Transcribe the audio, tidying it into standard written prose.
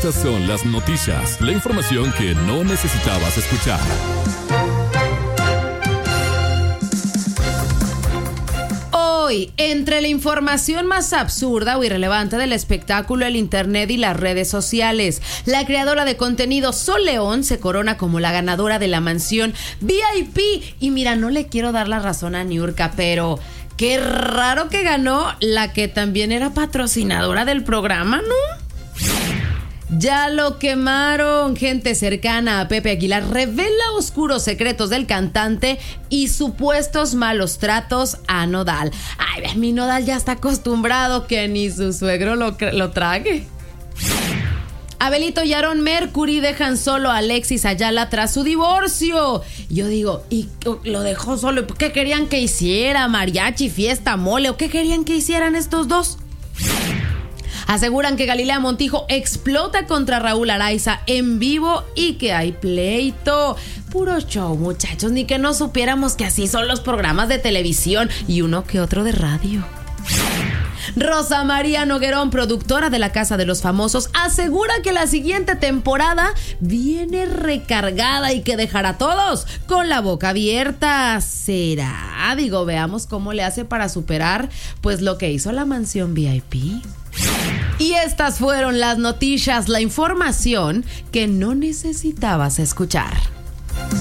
Estas son las noticias, la información que no necesitabas escuchar. Hoy, entre la información más absurda o irrelevante del espectáculo, el internet y las redes sociales, la creadora de contenido Sol León se corona como la ganadora de la mansión VIP. Y mira, no le quiero dar la razón a Niurka, pero qué raro que ganó la que también era patrocinadora del programa, ¿no? Ya lo quemaron. Gente cercana a Pepe Aguilar revela oscuros secretos del cantante y supuestos malos tratos a Nodal. Ay, mi Nodal ya está acostumbrado que ni su suegro lo trague. Abelito y Aaron Mercury dejan solo a Alexis Ayala tras su divorcio. Yo digo, ¿y lo dejó solo? ¿Qué querían que hiciera? ¿Mariachi, fiesta, mole? ¿O qué querían que hicieran estos dos? Aseguran que Galilea Montijo explota contra Raúl Araiza en vivo y que hay pleito. Puro show, muchachos, ni que no supiéramos que así son los programas de televisión y uno que otro de radio. Rosa María Noguerón, productora de La Casa de los Famosos, asegura que la siguiente temporada viene recargada y que dejará a todos con la boca abierta. ¿Será? Digo, veamos cómo le hace para superar pues lo que hizo la mansión VIP. Y estas fueron las noticias, la información que no necesitabas escuchar.